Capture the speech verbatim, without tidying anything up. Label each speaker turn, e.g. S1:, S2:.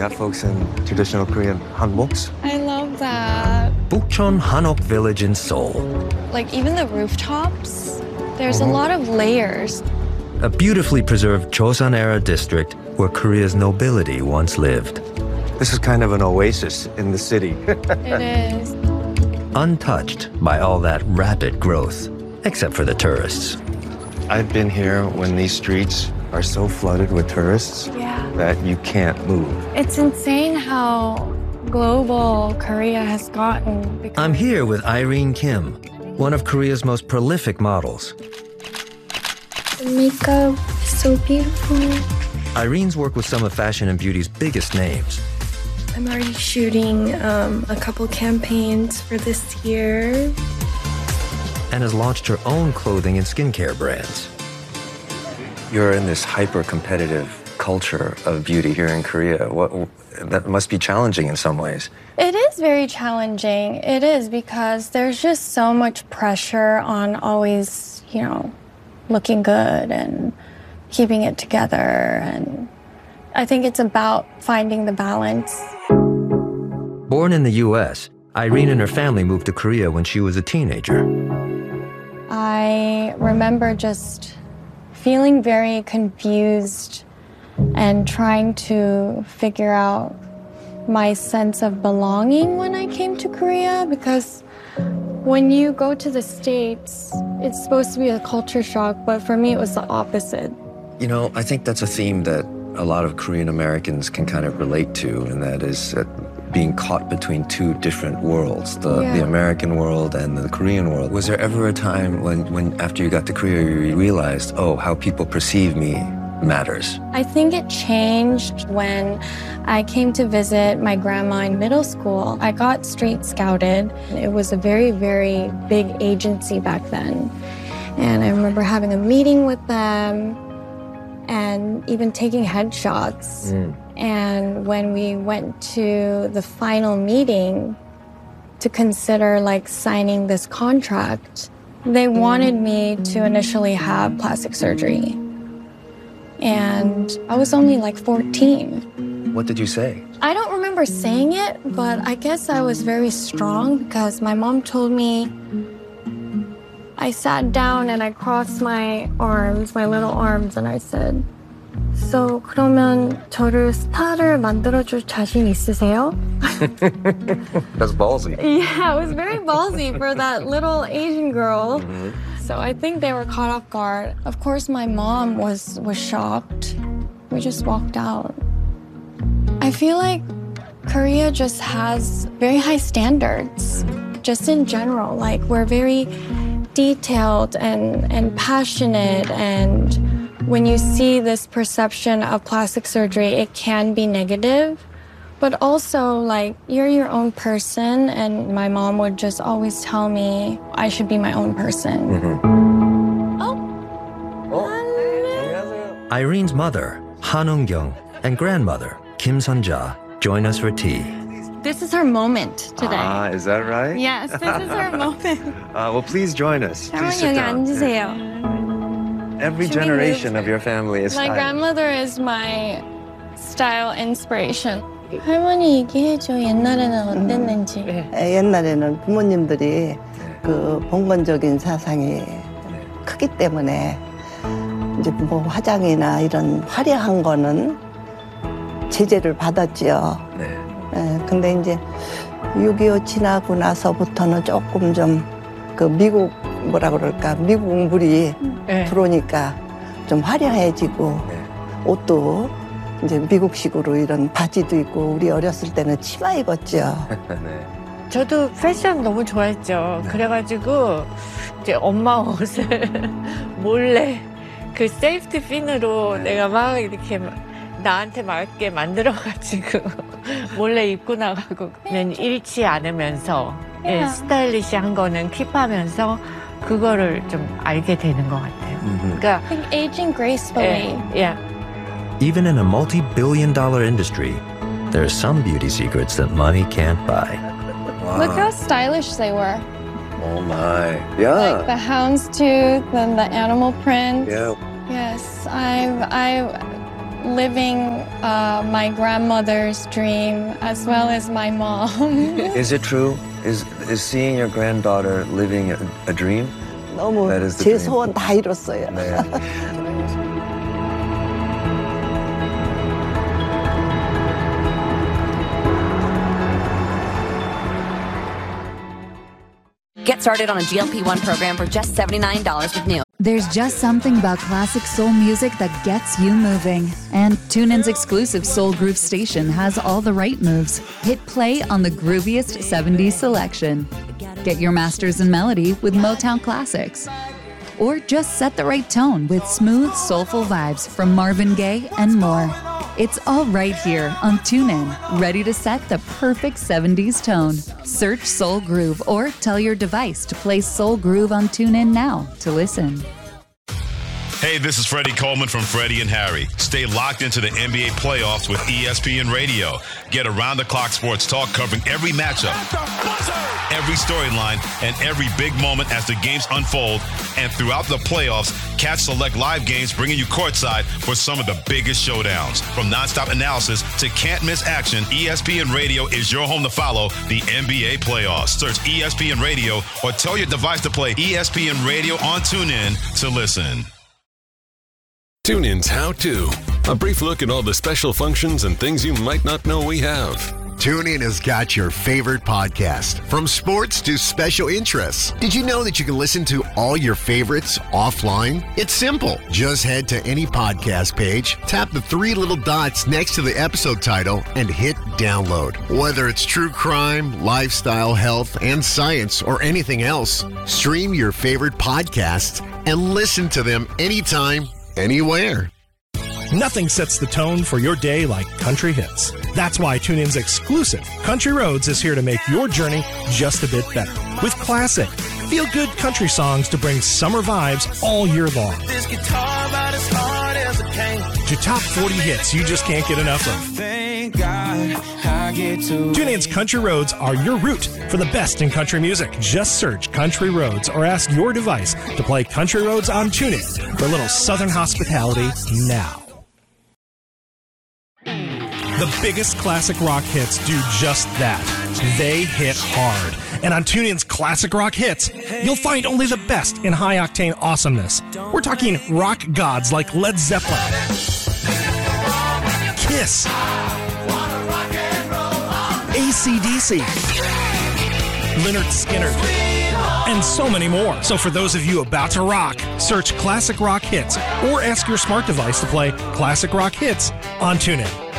S1: got folks in traditional Korean hanboks.
S2: I love that.
S3: Bukchon Hanok Village in Seoul.
S2: Like even the rooftops, there's
S1: Mhm.
S2: a lot of layers.
S3: A beautifully preserved Joseon-era district where Korea's nobility once lived.
S1: This is kind of an oasis in the city.
S2: It is.
S3: Untouched by all that rapid growth, except for the tourists.
S1: I've been here when these streets are so flooded with tourists
S2: Yeah.
S1: that you can't move.
S2: It's insane how global Korea has gotten. because-
S3: I'm here with Irene Kim, one of Korea's most prolific models.
S2: The makeup is so beautiful.
S3: Irene's worked with some of fashion and beauty's biggest names.
S2: I'm already shooting um, a couple campaigns for this year.
S3: And has launched her own clothing and skincare brands.
S1: You're in this hyper-competitive culture of beauty here in Korea. What, that must be challenging in some ways.
S2: It is very challenging. It is because there's just so much pressure on always, you know, looking good and keeping it together. And I think it's about finding the balance.
S3: Born in the U S, Irene and her family moved to Korea when she was a teenager.
S2: I remember just feeling very confused and trying to figure out my sense of belonging when I came to Korea, because when you go to the States, it's supposed to be a culture shock, but for me it was the opposite.
S1: You know, I think that's a theme that a lot of Korean Americans can kind of relate to, and that is uh, being caught between two different worlds, the,
S2: Yeah.
S1: the American world and the Korean world. Was there ever a time when, when, after you got to Korea, you realized, oh, how people perceive me matters?
S2: I think it changed when I came to visit my grandma in middle school. I got street scouted. It was a very, very big agency back then. And I remember having a meeting with them and even taking headshots.
S1: Mm.
S2: And when we went to the final meeting to consider like signing this contract, they wanted me to initially have plastic surgery. And I was only like fourteen.
S1: What did you say?
S2: I don't remember saying it, but I guess I was very strong because my mom told me. I sat down and I crossed my arms, my little arms, and I said, So, 그러면 저를 스타를 만들어줄 자신 있으세요?
S1: That's ballsy.
S2: Yeah, it was very ballsy for that little Asian girl.
S1: Mm-hmm.
S2: So I think they were caught off guard. Of course, my mom was, was shocked. We just walked out. I feel like Korea just has very high standards, just in general. Like, we're very detailed and, and passionate, and when you see this perception of plastic surgery, it can be negative. But also, like, you're your own person, and my mom would just always tell me I should be my own person.
S1: Mm-hmm.
S2: Oh.
S1: Oh.
S3: Irene's mother, Han Eung-kyung, and grandmother, Kim Sun-ja, join us for tea.
S2: This is her moment today.
S1: Ah, is that right?
S2: Yes, this is her moment.
S1: Uh, well, please join us. Please
S2: 할머니
S1: sit
S2: 여기
S1: down.
S2: 앉으세요.
S1: Every
S2: Should we
S1: generation
S2: move?
S1: of your family is
S2: My
S1: stylish.
S2: grandmother is my style inspiration. 할머니 얘기해줘. 옛날에는 어땠는지.
S4: 에, 옛날에는 부모님들이 그 봉건적인 사상이 크기 때문에 이제 뭐 화장이나 이런 화려한 거는 제재를 받았지요.
S1: 네.
S4: 에, 근데 이제 육이오 지나고 나서부터는 조금 좀 그 미국 뭐라 그럴까 미국 물이
S5: 네.
S4: 들어오니까 좀 화려해지고
S1: 네.
S4: 옷도 이제 미국식으로 이런 바지도 입고 우리 어렸을 때는 치마 입었죠.
S1: 네.
S5: 저도 패션 너무 좋아했죠.
S1: 네.
S5: 그래가지고 이제 엄마 옷을 몰래 그 세이프티 핀으로 내가 막 이렇게 나한테 맞게 만들어가지고 몰래 입고 나가고 는 잃지 않으면서 예,
S2: Yeah.
S5: 스타일리시한 거는 킵하면서 그거를 좀 알게 되는 것 같아요.
S1: Mhm.
S5: 그러니까
S2: Like aging gracefully.
S5: 예, 예.
S3: Even in a multi-billion dollar industry, there are some beauty secrets that money can't buy.
S1: Wow.
S2: Look how stylish they were.
S1: Oh my. Yeah.
S2: Like the houndstooth and the animal print.
S1: Yeah.
S2: Yes, I've, I've living uh, my grandmother's dream as well as my mom.
S1: Is it true? Is is seeing your granddaughter living a, a dream?
S4: 너무
S1: That is the
S4: 제
S1: dream.
S4: 소원 다 이뤘어요.
S1: 네.
S6: Get started on a G L P one program for just seventy-nine dollars with New.
S7: There's just something about classic soul music that gets you moving. And TuneIn's exclusive Soul Groove station has all the right moves. Hit play on the grooviest seventies selection. Get your masters in melody with Motown classics. Or just set the right tone with smooth, soulful vibes from Marvin Gaye and more. It's all right here on TuneIn, ready to set the perfect seventies tone. Search Soul Groove or tell your device to play Soul Groove on TuneIn now to listen.
S8: Hey, this is Freddie Coleman from Freddie and Harry. Stay locked into the N B A playoffs with E S P N Radio. Get around-the-clock sports talk covering every matchup, every storyline, and every big moment as the games unfold. And throughout the playoffs, catch select live games bringing you courtside for some of the biggest showdowns. From nonstop analysis to can't-miss action, E S P N Radio is your home to follow the N B A playoffs. Search E S P N Radio or tell your device to play E S P N Radio on TuneIn to listen.
S9: TuneIn's How To. A brief look at all the special functions and things you might not know we have.
S10: TuneIn has got your favorite podcast, from sports to special interests. Did you know that you can listen to all your favorites offline? It's simple. Just head to any podcast page, tap the three little dots next to the episode title, and hit download. Whether it's true crime, lifestyle, health, and science, or anything else, stream your favorite podcasts and listen to them anytime, anywhere.
S11: Nothing sets the tone for your day like country hits. That's why TuneIn's exclusive Country Roads is here to make your journey just a bit better. With classic, feel-good country songs to bring summer vibes all year long.
S12: This guitar about as hard as it can.
S11: To top forty hits you just can't get enough of.
S12: Thank God I get to
S11: TuneIn's Country Roads are your route for the best in country music. Just search Country Roads or ask your device to play Country Roads on TuneIn for a little Southern hospitality now. The biggest classic rock hits do just that. They hit hard. And on TuneIn's Classic Rock Hits, you'll find only the best in high-octane awesomeness. We're talking rock gods like Led Zeppelin, Kiss, A C D C, Lynyrd Skynyrd, and so many more. So for those of you about to rock, search Classic Rock Hits or ask your smart device to play Classic Rock Hits on TuneIn.